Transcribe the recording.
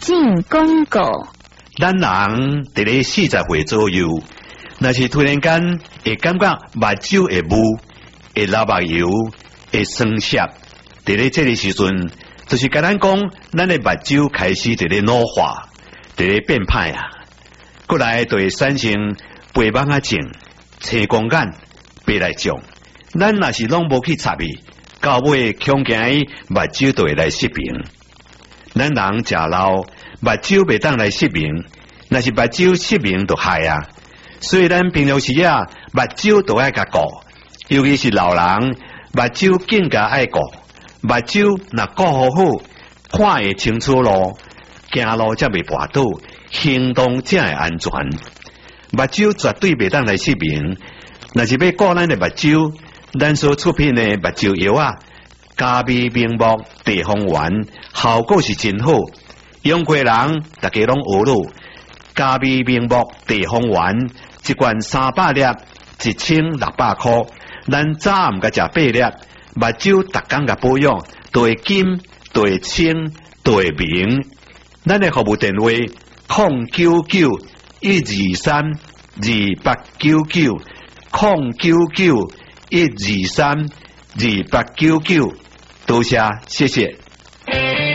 进广告。 咱人伫咧40岁左右，若是突然间会感觉目睭会雾、会流目油、会酸涩，伫咧这个时阵，就是甲咱讲，咱的目睭开始伫咧老化，伫咧变歹啊。过来就会产生白眼啊症、青光眼、白内障。咱若是拢无去插伊，到尾恐惊伊目睭就会来失明。咱人食老，目睭袂当来失明，若是目睭失明就害啊。所以咱平常时啊，目睭都爱甲顾，尤其是老人，目睭更加爱顾。目睭若顾好好，看会清楚路，行路才袂跋倒，行动才会安全。目睭绝对袂当来失明。若是要顾咱的目睭，咱所出品的目睭药啊，加味明目地黄丸效果是真好，用过人大家拢学咯。加味明目地黄丸一罐300粒，1600块。咱早暗甲食8粒，目睭逐工甲保养，都会金，都会清，都会明。咱的服务电话099-123-2899，099-123-2899。多谢，谢谢。